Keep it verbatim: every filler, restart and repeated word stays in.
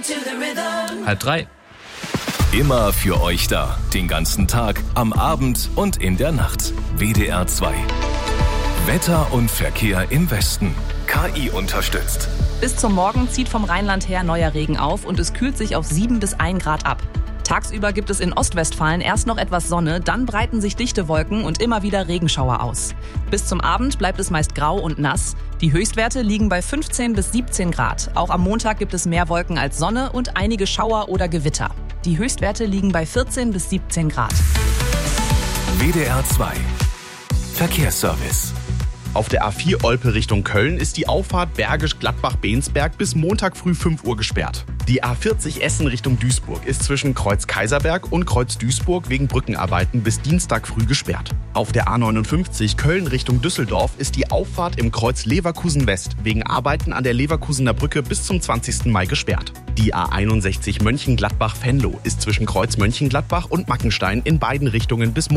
Halb drei. Immer für euch da. Den ganzen Tag, am Abend und in der Nacht. W D R zwei. Wetter und Verkehr im Westen. K I unterstützt. Bis zum Morgen zieht vom Rheinland her neuer Regen auf und es kühlt sich auf sieben bis ein Grad ab. Tagsüber gibt es in Ostwestfalen erst noch etwas Sonne, dann breiten sich dichte Wolken und immer wieder Regenschauer aus. Bis zum Abend bleibt es meist grau und nass. Die Höchstwerte liegen bei fünfzehn bis siebzehn Grad. Auch am Montag gibt es mehr Wolken als Sonne und einige Schauer oder Gewitter. Die Höchstwerte liegen bei vierzehn bis siebzehn Grad. W D R zwei. Verkehrsservice. Auf der A vier Olpe Richtung Köln ist die Auffahrt Bergisch-Gladbach-Bensberg bis Montag früh fünf Uhr gesperrt. Die A vierzig Essen Richtung Duisburg ist zwischen Kreuz Kaiserberg und Kreuz Duisburg wegen Brückenarbeiten bis Dienstag früh gesperrt. Auf der A neunundfünfzig Köln Richtung Düsseldorf ist die Auffahrt im Kreuz Leverkusen West wegen Arbeiten an der Leverkusener Brücke bis zum zwanzigsten Mai gesperrt. Die A einundsechzig Mönchengladbach-Venlo ist zwischen Kreuz Mönchengladbach und Mackenstein in beiden Richtungen bis